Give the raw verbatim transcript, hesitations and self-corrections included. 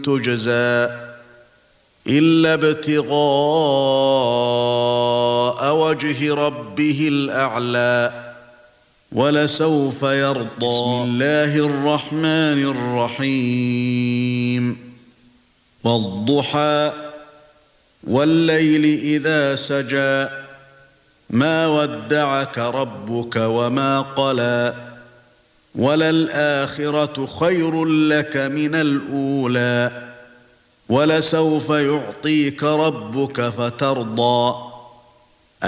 تجزى إلا ابتغاء وجه ربه الأعلى ولسوف يرضى. بسم الله الرحمن الرحيم والضحى والليل إذا سجى ما ودعك ربك وما قلى وللآخرة خير لك من الأولى ولسوف يعطيك ربك فترضى